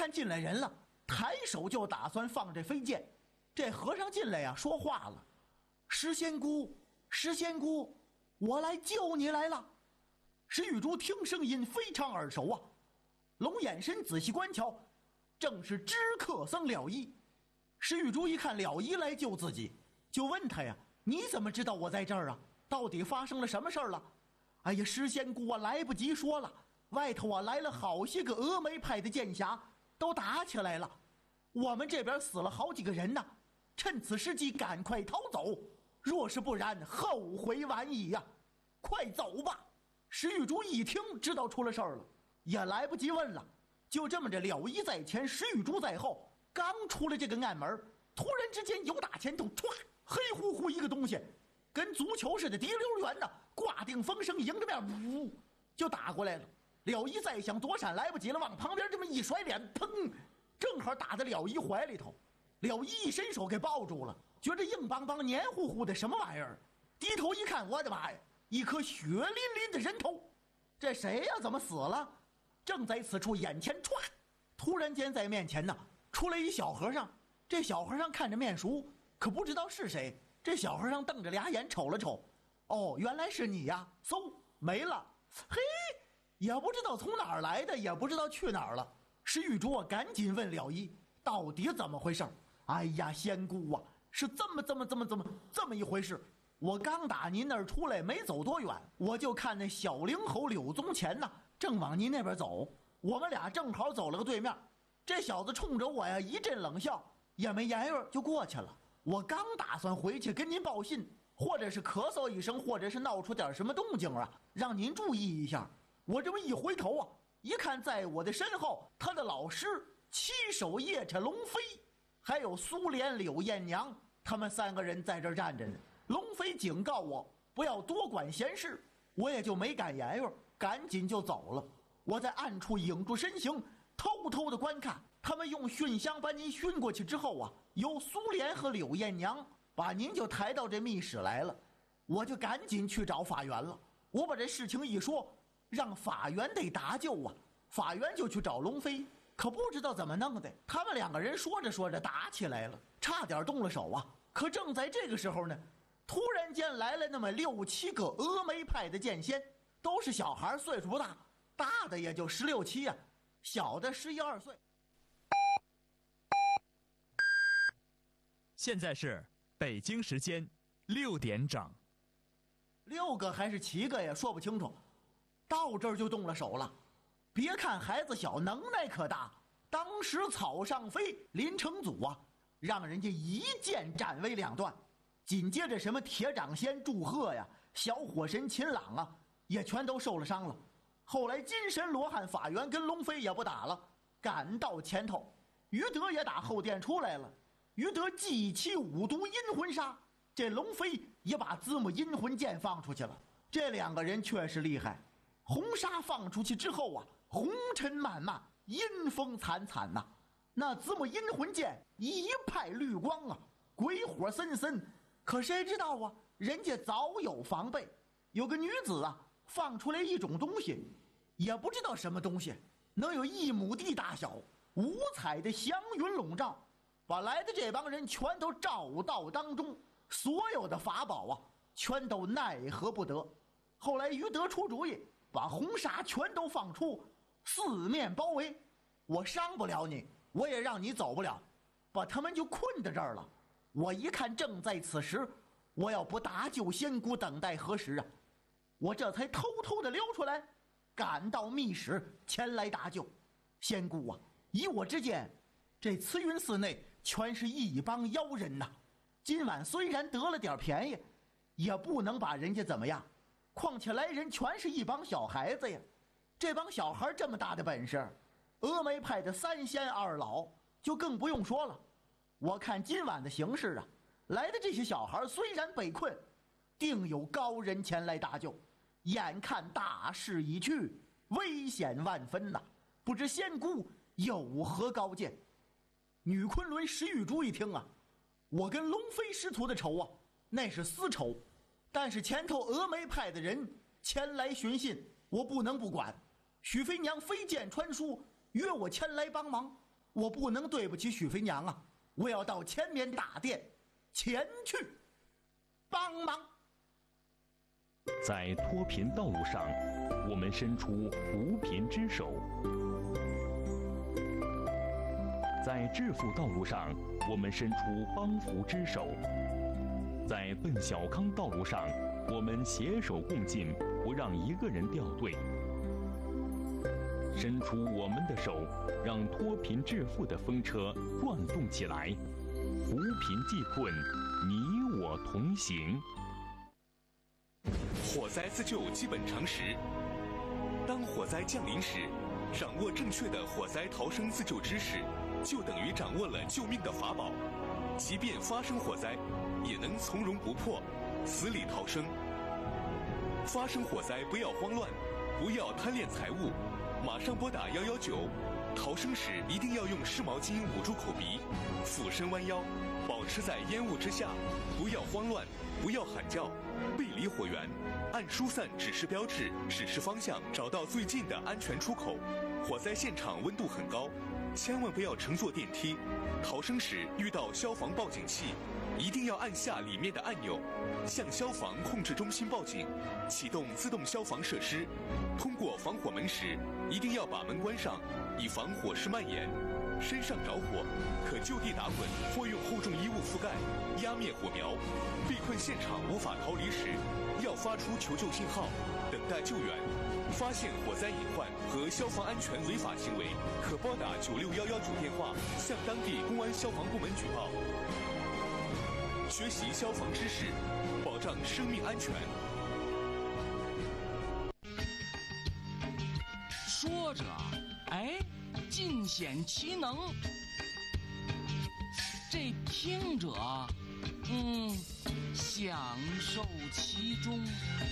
看进来人了，抬手就打算放这飞剑。这和尚进来呀，说话了：“石仙姑，石仙姑，我来救你来了。”石玉珠听声音非常耳熟啊，龙眼神仔细观瞧，正是知客僧了一。石玉珠一看了一来救自己，就问他呀：“你怎么知道我在这儿啊？到底发生了什么事儿了？”“哎呀，石仙姑啊，来不及说了，外头啊来了好些个峨眉派的剑侠，都打起来了，我们这边死了好几个人呢。趁此时机赶快逃走，若是不然后悔晚矣呀！快走吧！”石玉珠一听知道出了事儿了，也来不及问了，就这么着，了一在前，石玉珠在后。刚出了这个暗门，突然之间由打前头唰，黑乎乎一个东西，跟足球似的滴溜圆的，挂定风声迎着面呜就打过来了。了一再想躲闪来不及了，往旁边这么一甩脸，砰，正好打在了一怀里头。了一一伸手给抱住了，觉着硬邦邦黏糊糊的什么玩意儿，低头一看，我的妈呀，一颗血淋淋的人头。这谁呀？怎么死了？正在此处，眼前唰，突然间在面前呢出来一小和尚。这小和尚看着面熟，可不知道是谁。这小和尚瞪着俩眼瞅了瞅，哦，原来是你呀！嗖，没了。嘿，也不知道从哪儿来的，也不知道去哪儿了。石玉珠赶紧问了一，到底怎么回事？哎呀，仙姑啊，是这么一回事。我刚打您那儿出来，没走多远，我就看那小灵猴柳宗乾呢，正往您那边走。我们俩正好走了个对面。这小子冲着我呀一阵冷笑，也没言语就过去了。我刚打算回去跟您报信，或者是咳嗽一声，或者是闹出点什么动静啊，让您注意一下。我这么一回头啊，一看在我的身后，他的老师七手夜叉龙飞，还有苏联柳艳娘，他们三个人在这儿站着呢。龙飞警告我不要多管闲事，我也就没敢言语，赶紧就走了。我在暗处影住身形，偷偷的观看，他们用熏香把您熏过去之后啊，由苏联和柳艳娘把您就抬到这密室来了。我就赶紧去找法源了。我把这事情一说，让法源得搭救啊。法源就去找龙飞，可不知道怎么弄的，他们两个人说着说着打起来了，差点动了手啊。可正在这个时候呢，突然间来了那么6、7个峨眉派的剑仙，都是小孩，岁数不大，大的也就16、17啊，小的11、12岁。 现在是北京时间6点整。 6个还是7个呀？说不清楚。到这儿就动了手了。别看孩子小，能耐可大。当时草上飞林承祖啊，让人家一剑斩为2段。紧接着什么铁掌仙祝贺呀，小火神秦朗啊，也全都受了伤了。后来金神罗汉法源跟龙飞也不打了，赶到前头。于德也打后殿出来了。于德祭起5毒阴魂杀，这龙飞也把子母阴魂剑放出去了。这2个人确实厉害。红沙放出去之后啊，红尘漫漫，阴风惨惨呐。那子母阴魂剑一派绿光啊，鬼火森森。可谁知道啊，人家早有防备。有个女子啊，放出来一种东西，也不知道什么东西，能有1亩地大小，5彩的祥云笼罩，把来的这帮人全都照到当中。所有的法宝啊，全都奈何不得。后来于德出主意，把红沙全都放出，4面包围。我伤不了你，我也让你走不了，把他们就困在这儿了。我一看正在此时，我要不搭救仙姑，等待何时啊？我这才偷偷的溜出来，赶到密室前来搭救仙姑啊。以我之见，这慈云寺内全是一帮妖人呐。今晚虽然得了点便宜，也不能把人家怎么样。况且来人全是一帮小孩子呀，这帮小孩这么大的本事，峨眉派的3仙2老就更不用说了。我看今晚的形势啊，来的这些小孩虽然被困，定有高人前来搭救。眼看大势已去，危险万分呐！不知仙姑有何高见？女昆仑石玉珠一听啊，我跟龙飞师徒的仇啊，那是私仇。但是前头峨眉派的人前来寻信，我不能不管。许飞娘飞剑传书，约我前来帮忙， 我不能对不起许肥娘啊，我要到前面大殿前去帮忙。 在脱贫道路上，我们伸出扶贫之手；在致富道路上，我们伸出帮扶之手；在奔小康道路上，我们携手共进，不让一个人掉队。伸出我们的手，让脱贫致富的风车转动起来，扶贫济困，你我同行。 火灾自救基本常识：当火灾降临时，掌握正确的火灾逃生自救知识，就等于掌握了救命的法宝。即便发生火灾，也能从容不迫，死里逃生。发生火灾不要慌乱，不要贪恋财物，马上拨打119。逃生时一定要用湿毛巾捂住口鼻，俯身弯腰，保持在烟雾之下，不要慌乱，不要喊叫，背离火源，按疏散指示标志指示方向，找到最近的安全出口。火灾现场温度很高，千万不要乘坐电梯。逃生时遇到消防报警器，一定要按下里面的按钮，向消防控制中心报警，启动自动消防设施。通过防火门时，一定要把门关上，以防火势蔓延。身上着火，可就地打滚或用厚重衣物覆盖，压灭火苗。被困现场无法逃离时，要发出求救信号，等待救援。发现火灾隐患和消防安全违法行为，可拨打9611主电话，向当地公安消防部门举报。学习消防知识，保障生命安全。 说着，尽显其能。这听者，享受其中。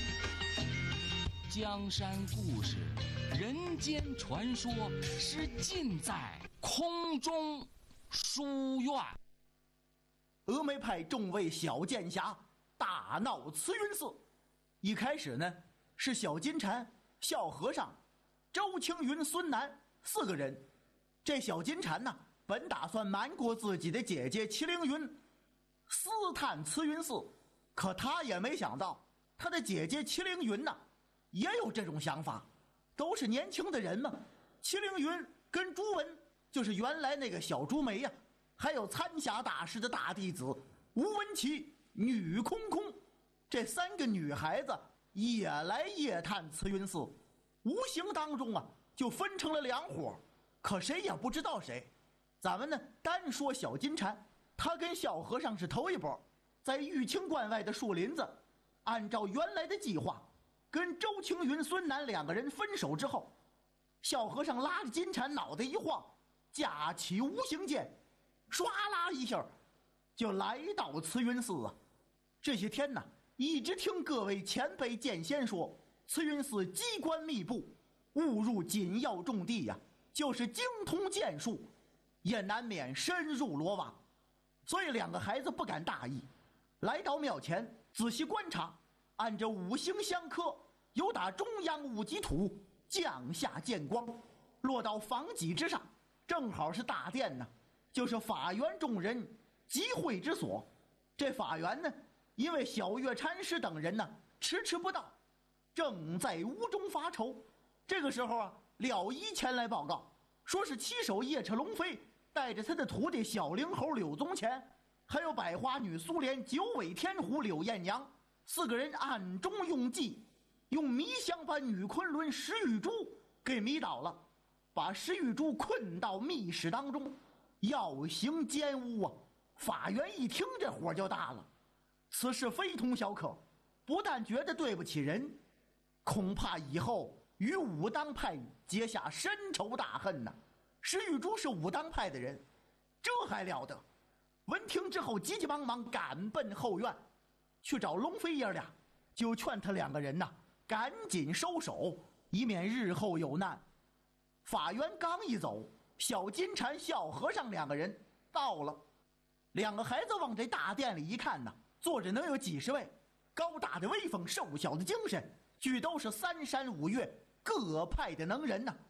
江山故事，人间传说，是尽在空中书院。 峨眉派众位小剑侠大闹慈云寺。一开始呢，是小金蝉、小和尚、周青云、孙楠4个人。这小金蝉呢，本打算瞒过自己的姐姐麒麟云，私探慈云寺，可他也没想到，他的姐姐麒麟云呢，也有这种想法。都是年轻的人嘛，麒麟云跟朱文，就是原来那个小朱梅呀，还有参侠大师的大弟子吴文琪、女空空，这3个女孩子也来夜探慈云寺，无形当中啊，就分成了2伙，可谁也不知道谁。咱们呢，单说小金蝉，他跟小和尚是头一波，在玉清观外的树林子，按照原来的计划，跟周青云、孙楠2个人分手之后，小和尚拉着金蝉脑袋一晃，架起无形剑，唰啦一下就来到慈云寺啊。这些天呢，一直听各位前辈剑仙说，慈云寺机关密布，误入紧要重地呀，就是精通剑术，也难免深入罗网。所以2个孩子不敢大意，来到庙前仔细观察，按着5行相克，由打中央5级土降下剑光，落到房脊之上，正好是大殿呢，就是法缘众人集会之所。这法缘呢，因为小月禅师等人呢迟迟不到，正在屋中发愁。这个时候啊，廖一前来报告，说是七手夜叉龙飞带着他的徒弟小灵猴柳宗乾，还有百花女苏莲、九尾天狐柳艳娘4个人暗中用计，用迷香把女昆仑石玉珠给迷倒了，把石玉珠困到密室当中，要行奸污啊！法源一听这火就大了，此事非同小可，不但觉得对不起人，恐怕以后与武当派结下深仇大恨呐。石玉珠是武当派的人，这还了得！闻听之后，急急忙忙赶奔后院，去找龙飞爷俩，就劝他2个人呐，赶紧收手，以免日后有难。法源刚一走，小金蝉、小和尚2个人到了。2个孩子往这大殿里一看呐，坐着能有几十位，高大的威风，瘦小的精神，俱都是3山5岳各派的能人呐。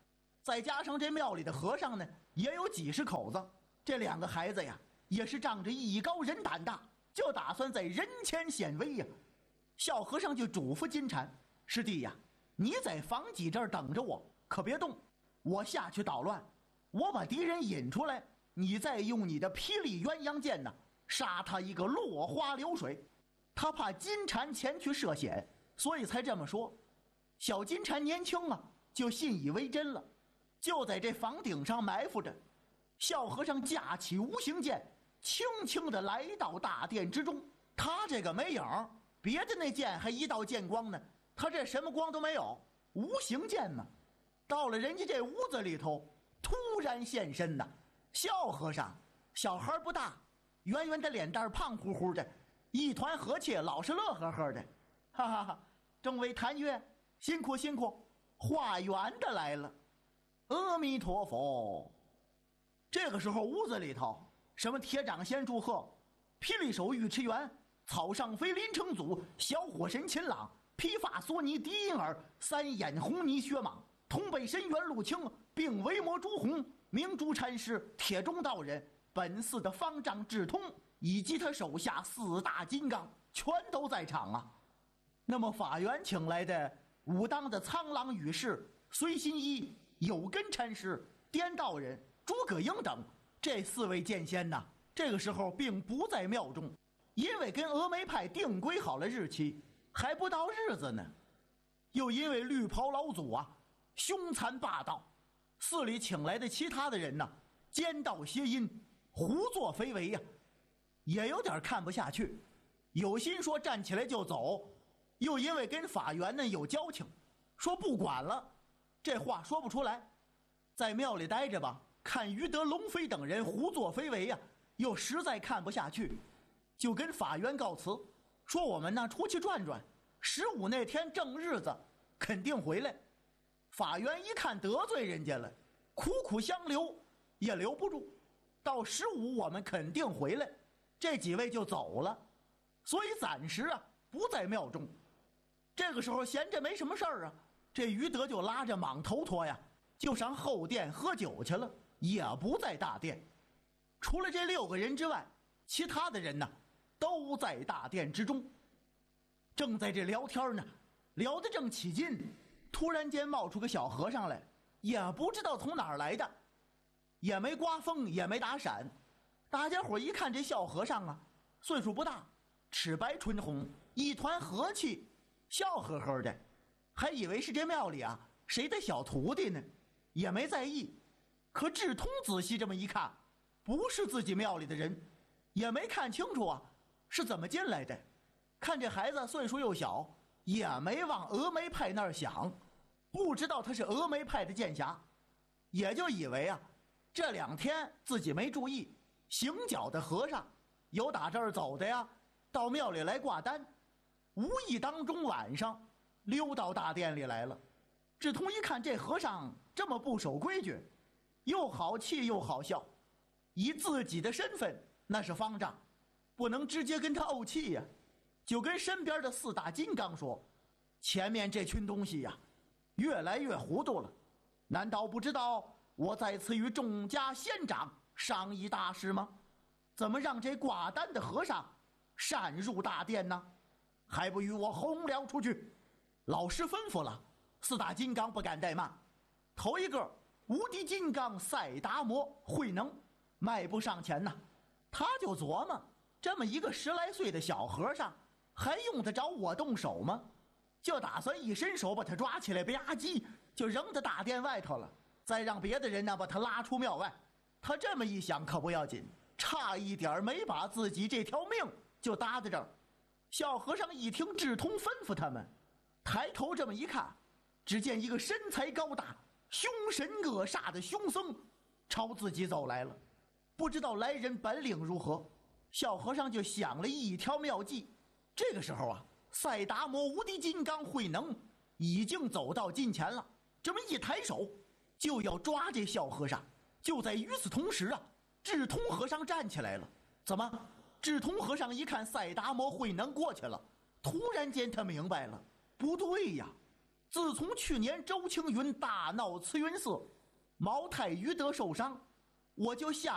再加上这庙里的和尚呢，也有几十口子。这2个孩子呀，也是仗着艺高人胆大，就打算在人前显威呀。小和尚就嘱咐金蝉：“师弟呀，你在房脊这儿等着我，可别动。我下去捣乱，我把敌人引出来，你再用你的霹雳鸳鸯剑呢，杀他一个落花流水。”他怕金蝉前去涉险，所以才这么说。小金蝉年轻啊，就信以为真了，就在这房顶上埋伏着。小和尚架起无形剑，轻轻地来到大殿之中。他这个没影儿，别的那剑还一道剑光呢，他这什么光都没有，无形剑嘛。到了人家这屋子里头，突然现身呐。小和尚小孩不大，圆圆的脸蛋，胖乎乎的，一团和气，老是乐呵呵的。哈哈哈！众位谭岳，辛苦辛苦，化缘的来了。阿弥陀佛。这个时候屋子里头，什么铁掌仙祝贺，霹雳手尉迟元，草上飞林成祖，小火神秦朗，披发索尼狄银耳，三眼红泥薛蟒，铜背神元陆清，并为魔朱红，明珠禅师，铁中道人，本寺的方丈智通，以及他手下4大金刚，全都在场啊。那么法缘请来的武当的苍狼羽士、随心一、有根禅师、颠道人、诸葛英等这4位剑仙呐，这个时候并不在庙中，因为跟峨眉派定规好了日期，还不到日子呢。又因为绿袍老祖啊凶残霸道，寺里请来的其他的人呢，奸盗邪淫，胡作非为呀，也有点看不下去，有心说站起来就走，又因为跟法缘呢有交情，说不管了，这话说不出来，在庙里待着吧，看于德、龙飞等人胡作非为呀，又实在看不下去，就跟法缘告辞，说我们呢出去转转，15那天正日子肯定回来。法缘一看得罪人家了，苦苦相留也留不住，到15我们肯定回来，这几位就走了，所以暂时啊不在庙中。这个时候闲着没什么事儿啊，这于德就拉着莽头陀呀，就上后殿喝酒去了，也不在大殿。除了这6个人之外，其他的人呢都在大殿之中。正在这聊天呢，聊得正起劲，突然间冒出个小和尚来，也不知道从哪儿来的，也没刮风也没打闪。大家伙一看这小和尚啊，岁数不大，齿白唇红，一团和气，笑呵呵的，还以为是这庙里啊谁的小徒弟呢，也没在意。可智通仔细这么一看，不是自己庙里的人，也没看清楚啊是怎么进来的。看这孩子岁数又小，也没往峨眉派那儿想，不知道他是峨眉派的剑侠，也就以为啊这2天自己没注意，行脚的和尚有打这儿走的呀，到庙里来挂单，无意当中晚上溜到大殿里来了。智通一看这和尚这么不守规矩，又好气又好笑，以自己的身份那是方丈，不能直接跟他怄气呀，就跟身边的4大金刚说，前面这群东西呀越来越糊涂了，难道不知道我在此与众家仙长商议大事吗？怎么让这挂单的和尚擅入大殿呢？还不与我轰了出去！老师吩咐了，4大金刚不敢怠慢。头一个无敌金刚赛达摩慧能迈步上前呐，他就琢磨，这么一个10来岁的小和尚，还用得着我动手吗？就打算一伸手把他抓起来，吧唧就扔到大殿外头了，再让别的人呢把他拉出庙外。他这么一想可不要紧，差一点没把自己这条命就搭在这儿。小和尚一听智通吩咐他们，抬头这么一看，只见一个身材高大、凶神恶煞的凶僧朝自己走来了。不知道来人本领如何，小和尚就想了一条妙计。这个时候啊，赛达摩无敌金刚慧能已经走到近前了，这么一抬手就要抓这小和尚。就在与此同时啊，智通和尚站起来了。怎么？智通和尚一看赛达摩慧能过去了，突然间他明白了，不对呀，自从去年周青云大闹慈云寺， 毛太宇得受伤，我就下